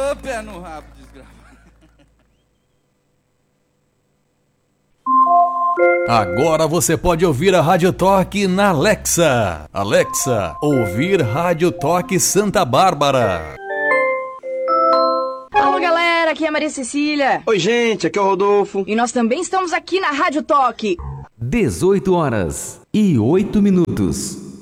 Ô, pé no rabo, desgraça. Agora você pode ouvir a Rádio Toque na Alexa. Alexa, ouvir Rádio Toque Santa Bárbara. Alô, galera, aqui é a Maria Cecília. Oi, gente, aqui é o Rodolfo. E nós também estamos aqui na Rádio Toque. 18 horas e 8 minutos.